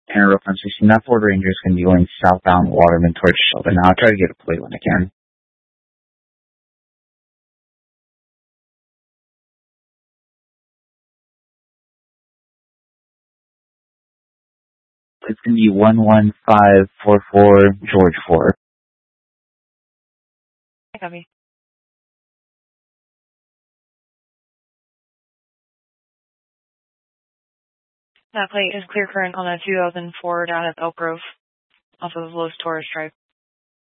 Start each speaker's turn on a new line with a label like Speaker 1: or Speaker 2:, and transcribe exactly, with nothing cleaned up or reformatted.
Speaker 1: Panero one sixteen, that Ford Ranger is going to be going southbound Waterman towards Sheldon. Now I'll try to get a plate when I can. It's going to be one one five four four George four.
Speaker 2: Copy. That plate is clear current on a two thousand four down at Elk Grove off of Los Torres Drive.